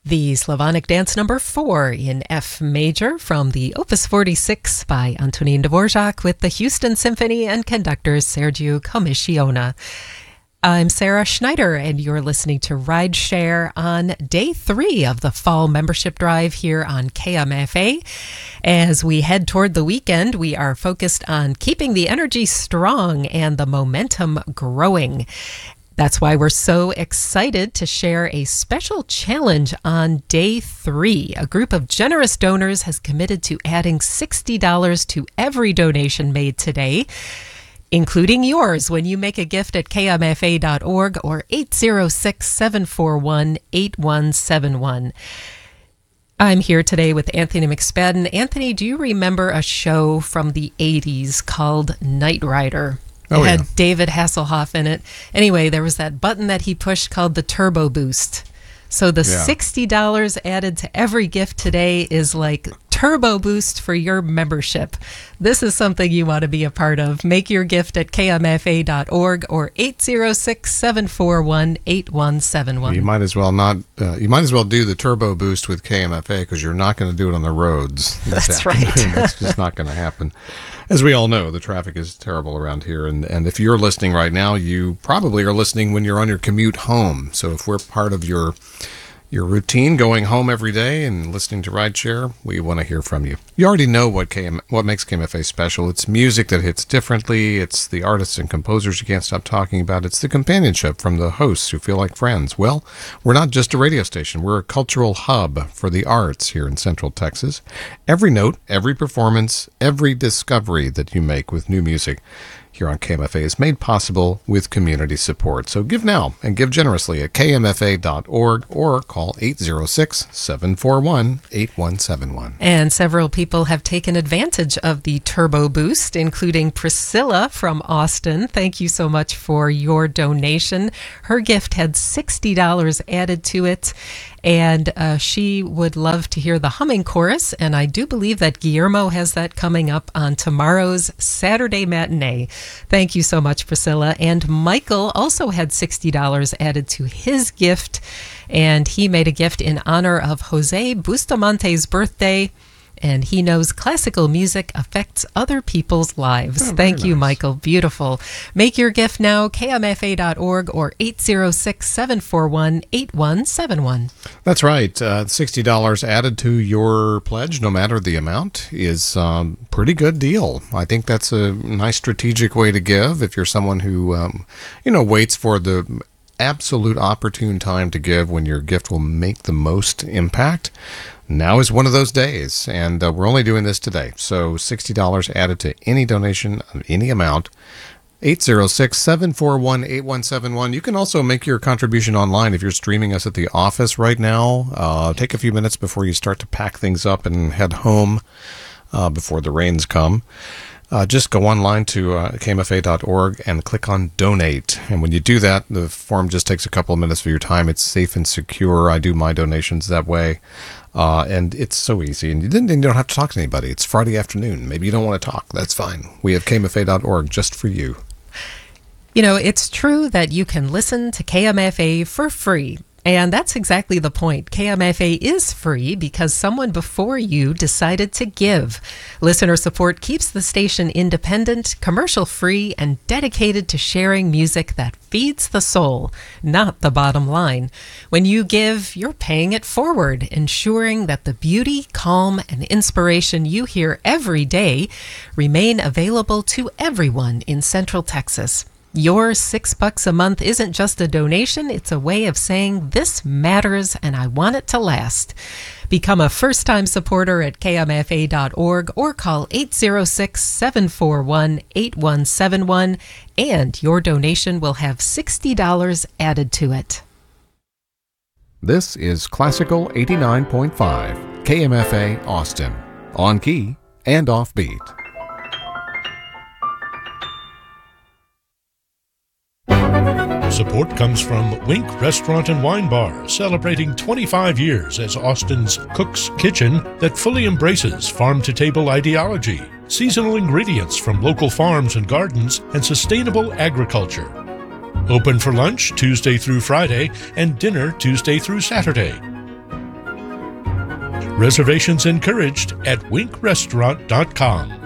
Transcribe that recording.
The Slavonic Dance number 4 in F major from the Opus 46 by Antonín Dvorak with the Houston Symphony and conductor Sergiu Commissiona. I'm Sarah Schneider, and you're listening to Rideshare on day 3 of the fall membership drive here on KMFA. As we head toward the weekend, we are focused on keeping the energy strong and the momentum growing. That's why we're so excited to share a special challenge on day 3. A group of generous donors has committed to adding $60 to every donation made today, including yours when you make a gift at kmfa.org or 806-741-8171. I'm here today with Anthony McSpadden. Anthony, do you remember a show from the 80s called Knight Rider? It had David Hasselhoff in it. Anyway, there was that button that he pushed called the Turbo Boost. So the $60 added to every gift today is like Turbo Boost for your membership. This is something you want to be a part of. Make your gift at kmfa.org or 806-741-8171. You might as well not. You might as well do the Turbo Boost with KMFA because you're not going to do it on the roads. That's right. That's just not going to happen. As we all know, the traffic is terrible around here, and if you're listening right now, you probably are listening when you're on your commute home. So if we're part of your routine going home every day and listening to Rideshare, we want to hear from you. You already know what makes KMFA special. It's music that hits differently. It's the artists and composers you can't stop talking about. It's the companionship from the hosts who feel like friends. Well, we're not just a radio station. We're a cultural hub for the arts here in Central Texas. Every note, every performance, every discovery that you make with new music here on KMFA is made possible with community support. So give now and give generously at kmfa.org or call 806-741-8171. And several people have taken advantage of the Turbo Boost, including Priscilla from Austin. Thank you so much for your donation. Her gift had $60 added to it, and she would love to hear the humming chorus, and I do believe that Guillermo has that coming up on tomorrow's Saturday matinee. Thank you so much, Priscilla. And Michael also had $60 added to his gift, and he made a gift in honor of Jose Bustamante's birthday, and he knows classical music affects other people's lives. Thank you, Michael. Beautiful. Make your gift now, kmfa.org or 806-741-8171. That's right. $60 added to your pledge, no matter the amount, is a pretty good deal. I think that's a nice strategic way to give if you're someone who, waits for the absolute opportune time to give when your gift will make the most impact. Now is one of those days, and we're only doing this today. So $60 added to any donation of any amount, 806-741-8171. You can also make your contribution online if you're streaming us at the office right now. Take a few minutes before you start to pack things up and head home before the rains come. Just go online to kmfa.org and click on Donate. And when you do that, the form just takes a couple of minutes of your time. It's safe and secure. I do my donations that way. And it's so easy. And you don't have to talk to anybody. It's Friday afternoon. Maybe you don't want to talk. That's fine. We have kmfa.org just for you. You know, it's true that you can listen to KMFA for free. And that's exactly the point. KMFA is free because someone before you decided to give. Listener support keeps the station independent, commercial-free, and dedicated to sharing music that feeds the soul, not the bottom line. When you give, you're paying it forward, ensuring that the beauty, calm, and inspiration you hear every day remain available to everyone in Central Texas. Your $6 a month isn't just a donation, it's a way of saying this matters and I want it to last. Become a first-time supporter at kmfa.org or call 806-741-8171 and your donation will have $60 added to it. This is Classical 89.5, KMFA Austin, on key and offbeat. Support comes from Wink Restaurant and Wine Bar, celebrating 25 years as Austin's Cook's Kitchen that fully embraces farm-to-table ideology, seasonal ingredients from local farms and gardens, and sustainable agriculture. Open for lunch Tuesday through Friday and dinner Tuesday through Saturday. Reservations encouraged at winkrestaurant.com.